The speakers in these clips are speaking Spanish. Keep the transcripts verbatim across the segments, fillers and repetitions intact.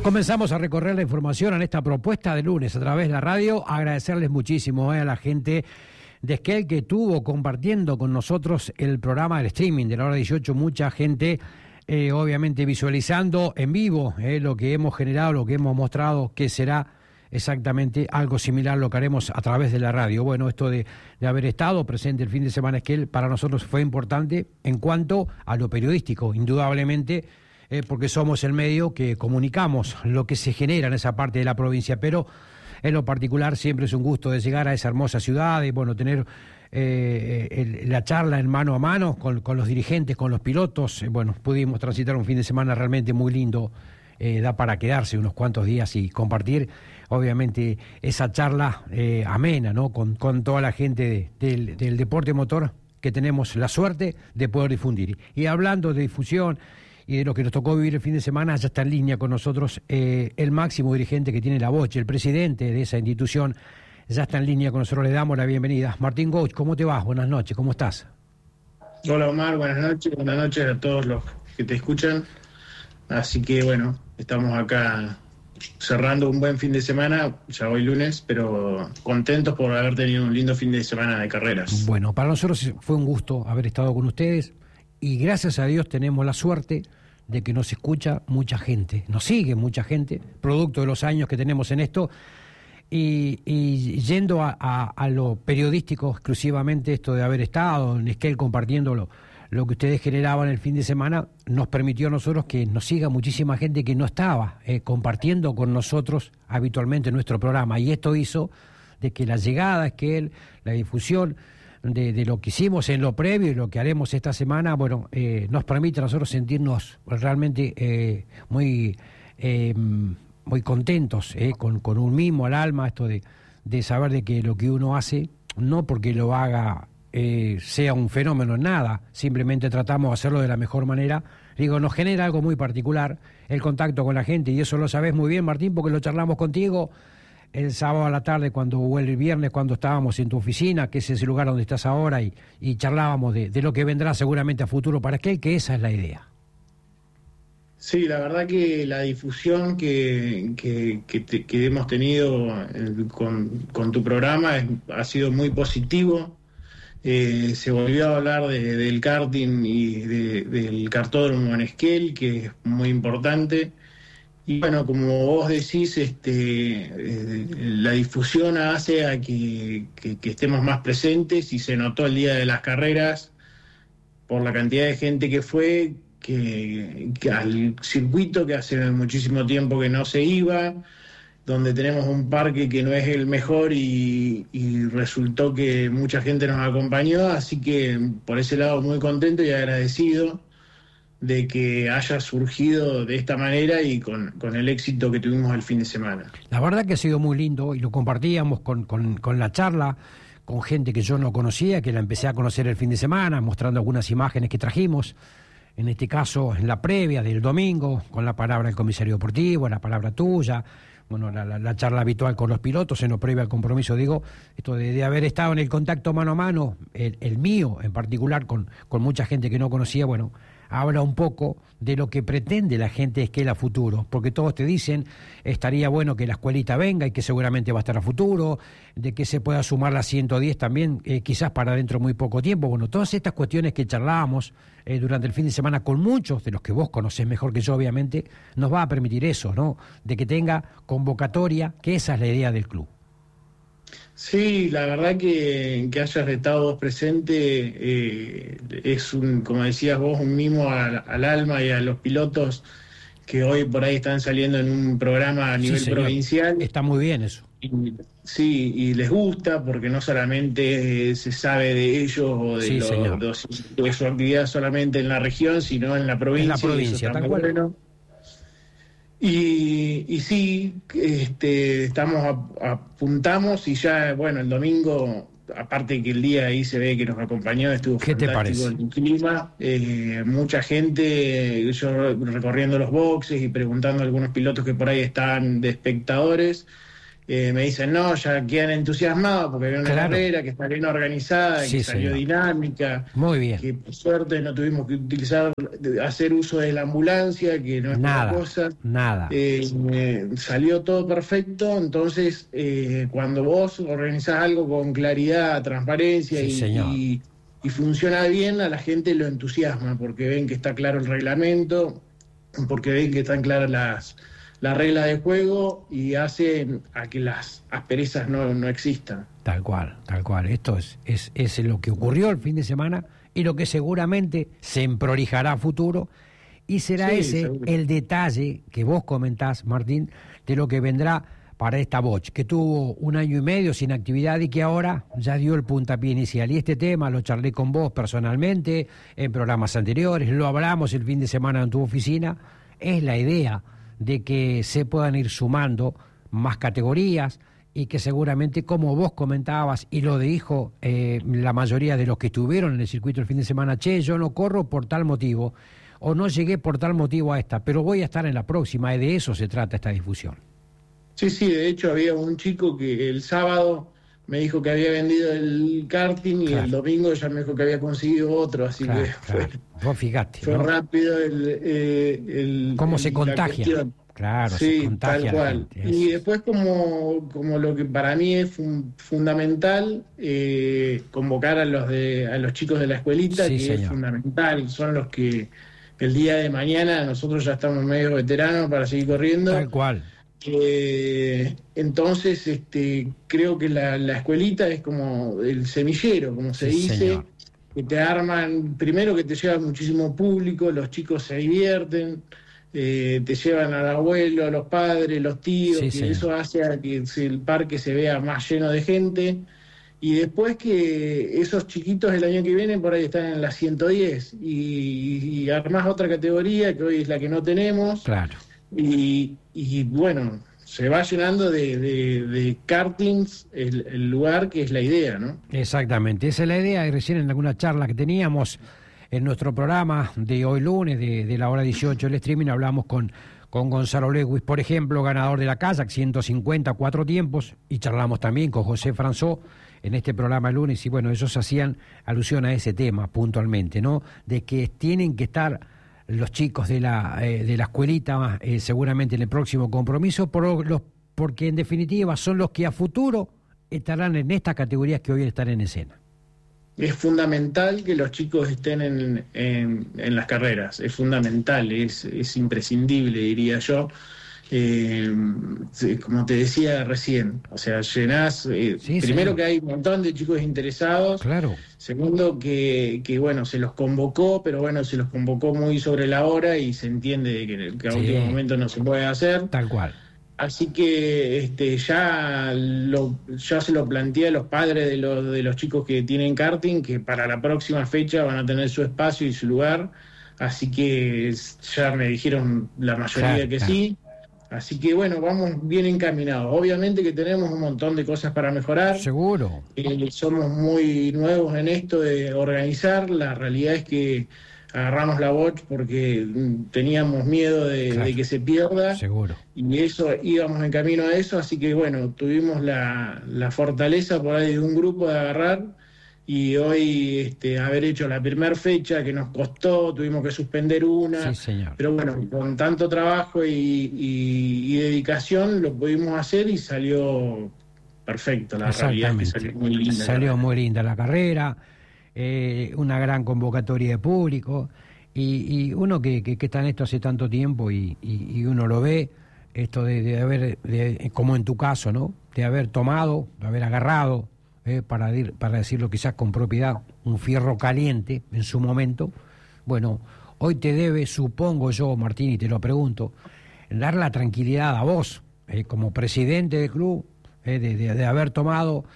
Comenzamos a recorrer la información en esta propuesta de lunes a través de la radio. Agradecerles muchísimo eh, a la gente de Esquel que estuvo compartiendo con nosotros el programa del streaming de la hora dieciocho. Mucha gente, eh, obviamente, visualizando en vivo eh, lo que hemos generado, lo que hemos mostrado, que será exactamente algo similar a lo que haremos a través de la radio. Bueno, esto de, de haber estado presente el fin de semana Esquel para nosotros fue importante en cuanto a lo periodístico, indudablemente, eh, porque somos el medio que comunicamos lo que se genera en esa parte de la provincia, pero en lo particular siempre es un gusto de llegar a esa hermosa ciudad y bueno, tener eh, el, la charla en mano a mano con, con los dirigentes, con los pilotos. Eh, bueno, pudimos transitar un fin de semana realmente muy lindo. Eh, da para quedarse unos cuantos días y compartir, obviamente, esa charla eh, amena, ¿no? Con, con toda la gente de, del, del deporte motor que tenemos la suerte de poder difundir. Y hablando de difusión y de lo que nos tocó vivir el fin de semana, ya está en línea con nosotros eh, el máximo dirigente que tiene la Boche, el presidente de esa institución, ya está en línea con nosotros, le damos la bienvenida. Martín Goch, ¿cómo te vas? Buenas noches, ¿cómo estás? Hola Omar, buenas noches, buenas noches a todos los que te escuchan. Así que bueno, estamos acá cerrando un buen fin de semana, ya hoy lunes, pero contentos por haber tenido un lindo fin de semana de carreras. Bueno, para nosotros fue un gusto haber estado con ustedes y gracias a Dios tenemos la suerte de que nos escucha mucha gente, nos sigue mucha gente, producto de los años que tenemos en esto, y, y yendo a, a, a lo periodístico exclusivamente, esto de haber estado en Esquel compartiéndolo, lo que ustedes generaban el fin de semana nos permitió a nosotros que nos siga muchísima gente que no estaba eh, compartiendo con nosotros habitualmente nuestro programa, y esto hizo de que la llegada, que él, la difusión de, de lo que hicimos en lo previo y lo que haremos esta semana, bueno, eh, nos permite a nosotros sentirnos realmente eh, muy eh, muy contentos, eh, con, con un mimo al alma, esto de, de saber de que lo que uno hace, no porque lo haga Eh, sea un fenómeno en nada, simplemente tratamos de hacerlo de la mejor manera. Digo, nos genera algo muy particular el contacto con la gente, y eso lo sabés muy bien, Martín, porque lo charlamos contigo el sábado a la tarde, cuando o el viernes, cuando estábamos en tu oficina, que es ese lugar donde estás ahora, y, y charlábamos de, de lo que vendrá seguramente a futuro para aquel, que esa es la idea. Sí, la verdad que la difusión que, que, que, te, que hemos tenido con, con tu programa es, ha sido muy positivo. Eh, se volvió a hablar de, del karting y de, del kartódromo en Esquel, que es muy importante. Y bueno, como vos decís, este, eh, la difusión hace a que, que, que estemos más presentes, y se notó el día de las carreras por la cantidad de gente que fue, que, que al circuito que hace muchísimo tiempo que no se iba, donde tenemos un parque que no es el mejor, y, y resultó que mucha gente nos acompañó, así que por ese lado muy contento y agradecido de que haya surgido de esta manera y con, con el éxito que tuvimos el fin de semana. La verdad que ha sido muy lindo y lo compartíamos con, con, con la charla, con gente que yo no conocía, que la empecé a conocer el fin de semana, mostrando algunas imágenes que trajimos, en este caso en la previa del domingo, con la palabra del comisario deportivo, la palabra tuya, bueno, la, la, la charla habitual con los pilotos en lo previo al compromiso. Digo, esto de, de haber estado en el contacto mano a mano, el, el mío en particular, con, con mucha gente que no conocía, bueno, habla un poco de lo que pretende la gente de Esquel a futuro, porque todos te dicen, estaría bueno que la escuelita venga y que seguramente va a estar a futuro, de que se pueda sumar la ciento diez también, eh, quizás para dentro de muy poco tiempo. Bueno, todas estas cuestiones que charlábamos eh, durante el fin de semana con muchos de los que vos conocés mejor que yo, obviamente, nos va a permitir eso, ¿no? De que tenga convocatoria, que esa es la idea del club. Sí, la verdad que, que hayas estado vos presente eh, es, un, como decías vos, un mimo al, al alma y a los pilotos que hoy por ahí están saliendo en un programa a nivel sí, señor. provincial. Está muy bien eso. Y, sí, y les gusta porque no solamente eh, se sabe de ellos o de, sí, lo, de, de su actividad solamente en la región, sino en la provincia. En la provincia, tal cual. Bueno. Y, y sí, este, estamos a, apuntamos y ya, bueno, el domingo, aparte que el día ahí se ve que nos acompañó, estuvo ¿Qué te fantástico parece? el clima, eh, mucha gente, yo recorriendo los boxes y preguntando a algunos pilotos que por ahí estaban de espectadores, eh, me dicen, no, ya quedan entusiasmados porque había una Claro. carrera que está bien organizada, Sí, que salió señor. dinámica, Muy bien. que por suerte no tuvimos que utilizar, hacer uso de la ambulancia, que no es Nada, poca cosa. nada. Eh, eh, salió todo perfecto, entonces eh, cuando vos organizás algo con claridad, transparencia Sí, y, señor. y- y funciona bien, a la gente lo entusiasma porque ven que está claro el reglamento, porque ven que están claras las, las reglas de juego y hacen a que las asperezas no, no existan. Tal cual, tal cual. Esto es, es, es lo que ocurrió el fin de semana y lo que seguramente se emprolijará a futuro. Y será Sí, ese seguro. el detalle que vos comentás, Martín, de lo que vendrá para esta Boch, que tuvo un año y medio sin actividad y que ahora ya dio el puntapié inicial. Y este tema lo charlé con vos personalmente en programas anteriores, lo hablamos el fin de semana en tu oficina. Es la idea de que se puedan ir sumando más categorías y que seguramente, como vos comentabas, y lo dijo eh, la mayoría de los que estuvieron en el circuito el fin de semana, che, yo no corro por tal motivo, o no llegué por tal motivo a esta, pero voy a estar en la próxima, y de eso se trata esta difusión. Sí, sí, de hecho había un chico que el sábado me dijo que había vendido el karting y Claro. el domingo ya me dijo que había conseguido otro, así Claro, que fue, claro. Vos fijate, fue ¿no? rápido el, eh, el- Cómo el- se la contagia. cuestión. Claro, se Sí, contagia tal la cual. gente. Y Es- después como, como lo que para mí es fun- fundamental, eh, convocar a los de a los chicos de la escuelita, Sí, que es señor. fundamental, son los que el día de mañana nosotros ya estamos medio veteranos para seguir corriendo. Tal cual. Eh, entonces, este, creo que la, la escuelita es como el semillero, como se Sí, dice, señor. que te arman, primero que te lleva muchísimo público, los chicos se divierten, eh, te llevan al abuelo, a los padres, los tíos, Sí, que señor. eso hace a que se- el parque se vea más lleno de gente. Y después que esos chiquitos el año que viene por ahí están en la ciento diez y, y armás otra categoría que hoy es la que no tenemos. Claro. Y, y bueno, se va llenando de, de, de kartings el, el lugar, que es la idea, ¿no? Exactamente, esa es la idea. Y recién en alguna charla que teníamos en nuestro programa de hoy lunes, de, de la hora dieciocho, el streaming, hablamos con, con Gonzalo Lewis, por ejemplo, ganador de la Kazakh, ciento cincuenta, cuatro tiempos, y charlamos también con José Franzó en este programa el lunes, y bueno, ellos hacían alusión a ese tema puntualmente, ¿no? De que tienen que estar los chicos de la, eh, de la escuelita eh, seguramente en el próximo compromiso, por los, porque en definitiva son los que a futuro estarán en estas categorías que hoy están en escena. Es fundamental que los chicos estén en, en, en las carreras, es fundamental, es, es imprescindible, diría yo. Eh, como te decía recién, o sea, llenás, eh, Sí, primero señor. que hay un montón de chicos interesados, Claro, segundo que, que bueno, se los convocó, pero bueno, se los convocó muy sobre la hora y se entiende que, que a Sí. último momento no se puede hacer. tal cual. Así que este, ya, lo, ya se lo planteé a los padres de los, de los chicos que tienen karting, que para la próxima fecha van a tener su espacio y su lugar. Así que ya me dijeron la mayoría Claro, que claro. sí. Así que bueno, vamos bien encaminados. Obviamente que tenemos un montón de cosas para mejorar. Seguro. Eh, somos muy nuevos en esto de organizar. La realidad es que agarramos la Boch porque mm, teníamos miedo de, Claro. de que se pierda. Seguro. Y eso íbamos en camino a eso, así que bueno, tuvimos la, la fortaleza por ahí de un grupo de agarrar y hoy este, haber hecho la primera fecha que nos costó, tuvimos que suspender una, Sí, señor. pero bueno, con tanto trabajo y, y- y dedicación lo pudimos hacer y salió perfecto, la realidad es que salió muy linda. Salió muy linda la carrera, eh, una gran convocatoria de público, y, y uno que, que, que está en esto hace tanto tiempo y, y, y uno lo ve, esto de, de haber, de, como en tu caso, ¿no? De haber tomado, de haber agarrado, eh, para, dir, para decirlo quizás con propiedad, un fierro caliente en su momento. Bueno, hoy te debe, supongo yo, Martín, y te lo pregunto, dar la tranquilidad a vos, eh, como presidente del club, eh, de, de, de haber tomado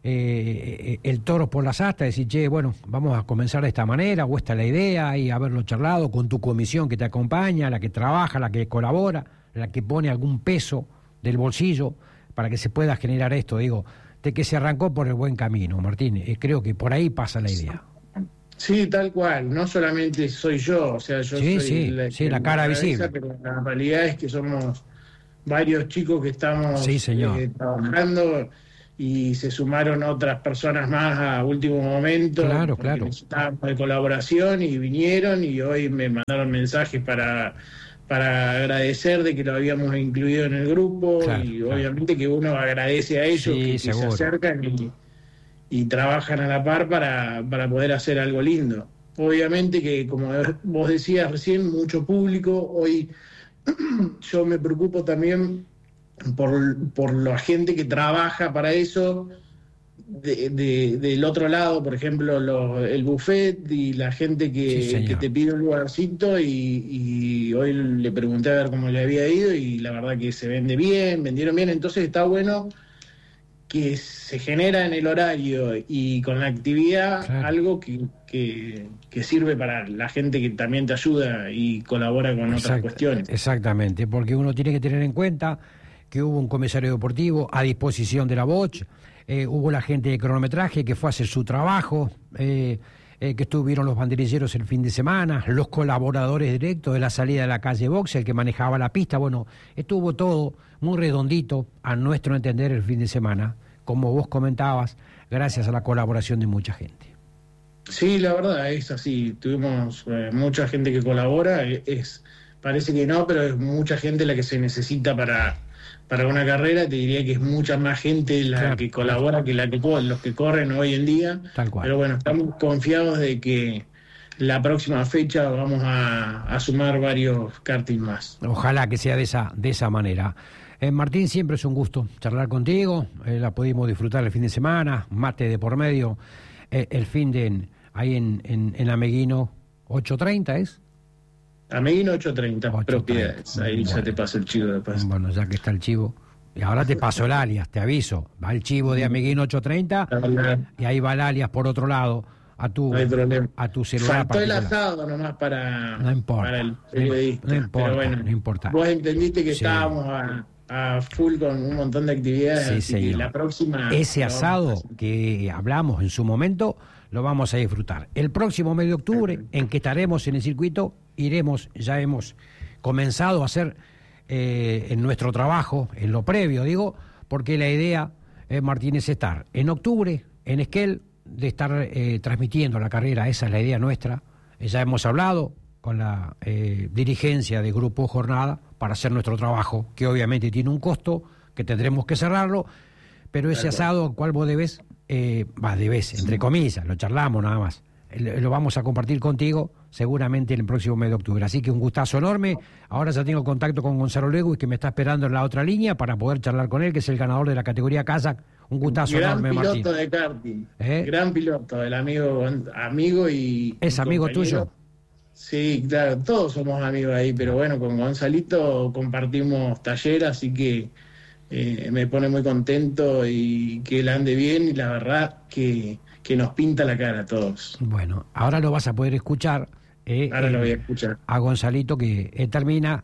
eh, el toro por las astas, decir, che, bueno, vamos a comenzar de esta manera, o esta es la idea, y haberlo charlado con tu comisión que te acompaña, la que trabaja, la que colabora, la que pone algún peso del bolsillo para que se pueda generar esto, digo, de que se arrancó por el buen camino, Martín. Eh, creo que por ahí pasa la idea. Sí, tal cual, no solamente soy yo, o sea, yo Sí, soy sí, la, sí, la cara cabeza, visible. pero la realidad es que somos varios chicos que estamos sí, señor. Eh, trabajando, y se sumaron otras personas más a último momento. Claro, claro. Necesitábamos de colaboración y vinieron, y hoy me mandaron mensajes para, para agradecer de que lo habíamos incluido en el grupo, claro, y claro. obviamente que uno agradece a ellos, sí, que, que se acercan y, y trabajan a la par para, para poder hacer algo lindo. Obviamente que, como vos decías recién, mucho público. Hoy yo me preocupo también por, por la gente que trabaja para eso, de, de, del otro lado, por ejemplo, los, el buffet y la gente que, sí, que te pide un lugarcito, y, y hoy le pregunté a ver cómo le había ido, y la verdad que se vende bien, vendieron bien. Entonces está bueno que se genera en el horario y con la actividad, claro, algo que, que, que sirve para la gente que también te ayuda y colabora con Exact, otras cuestiones. Exactamente, porque uno tiene que tener en cuenta que hubo un comisario deportivo a disposición de la Boch, eh, hubo la gente de cronometraje que fue a hacer su trabajo, eh, eh, que estuvieron los banderilleros el fin de semana, los colaboradores directos de la salida de la calle Box, el que manejaba la pista. Bueno, estuvo todo muy redondito, a nuestro entender, el fin de semana, como vos comentabas, gracias a la colaboración de mucha gente. Sí, la verdad es así. Tuvimos eh, mucha gente que colabora. Es, parece que no, pero es mucha gente la que se necesita para, para una carrera. Te diría que es mucha más gente la claro, que colabora claro. que la que los que corren hoy en día. Tal cual. Pero bueno, estamos confiados de que la próxima fecha vamos a, a sumar varios karting más. Ojalá que sea de esa, de esa manera. Eh, Martín, siempre es un gusto charlar contigo, eh, la pudimos disfrutar el fin de semana, mate de por medio, eh, el fin de en, ahí en, en, en Ameguino ocho treinta, ¿es? Ameguino ocho treinta, propiedades, ahí bueno, ya te paso el chivo de paso. Bueno, ya que está el chivo, y ahora te paso el alias, te aviso, va el chivo de Ameguino ocho treinta, y ahí va el alias por otro lado, a tu, no hay problema. A tu celular. Faltó el asado nomás para, no importa, para el periodista. No, no importa, pero bueno, no importa. Vos entendiste que sí. estábamos a... a full con un montón de actividades, sí, así señor. que la próxima... Ese asado que hablamos en su momento, lo vamos a disfrutar. El próximo mes de octubre, en que estaremos en el circuito, iremos, ya hemos comenzado a hacer eh, en nuestro trabajo, en lo previo, digo, porque la idea, eh, Martín, es estar en octubre, en Esquel, de estar eh, transmitiendo la carrera, esa es la idea nuestra. Eh, ya hemos hablado con la eh, dirigencia de Grupo Jornada para hacer nuestro trabajo, que obviamente tiene un costo, que tendremos que cerrarlo, pero ese asado al cual vos debes, eh, va, debes, entre comillas, lo charlamos nada más, lo vamos a compartir contigo seguramente en el próximo mes de octubre. Así que un gustazo enorme. Ahora ya tengo contacto con Gonzalo Lewis, que me está esperando en la otra línea para poder charlar con él, que es el ganador de la categoría Kazakh. Un gustazo Gran enorme, Martín. Gran piloto de karting, ¿Eh? gran piloto, el amigo, amigo y... ¿Es y amigo compañero. tuyo? Sí, claro, todos somos amigos ahí, pero bueno, con Gonzalito compartimos taller, así que eh, me pone muy contento y que él ande bien, y la verdad que, que nos pinta la cara a todos. Bueno, ahora lo vas a poder escuchar. Eh, ahora eh, lo voy a escuchar. A Gonzalito, que eh, termina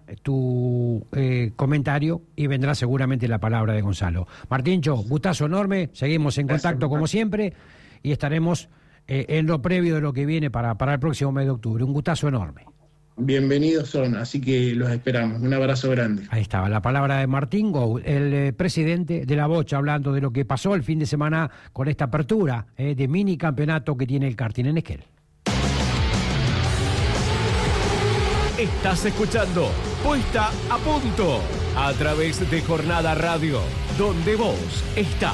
tu eh, comentario y vendrá seguramente la palabra de Gonzalo. Martíncho, gustazo enorme, seguimos en Gracias, contacto como siempre y estaremos... Eh, en lo previo de lo que viene para, para el próximo mes de octubre. Un gustazo enorme. Bienvenidos son, así que los esperamos. Un abrazo grande. Ahí estaba la palabra de Martín Gou, el eh, presidente de la Bocha, hablando de lo que pasó el fin de semana con esta apertura eh, de mini campeonato que tiene el karting en Esquel. Estás escuchando Puesta a Punto a través de Jornada Radio, donde vos estás.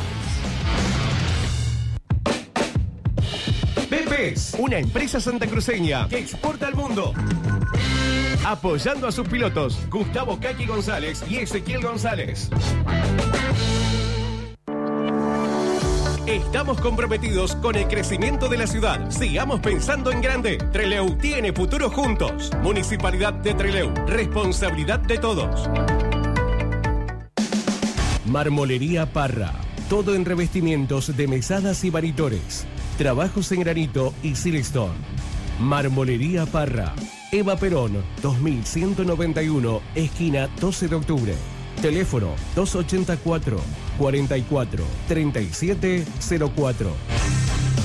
Pepes, una empresa santacruceña que exporta al mundo. Apoyando a sus pilotos, Gustavo Kaki González y Ezequiel González. Estamos comprometidos con el crecimiento de la ciudad. Sigamos pensando en grande. Trelew tiene futuro juntos. Municipalidad de Trelew. Responsabilidad de todos. Marmolería Parra. Todo en revestimientos de mesadas y varitores. Trabajos en granito y silestone. Marmolería Parra. Eva Perón, dos mil ciento noventa y uno, esquina doce de octubre. Teléfono dos ochenta y cuatro, cuarenta y cuatro, treinta y siete cero cuatro.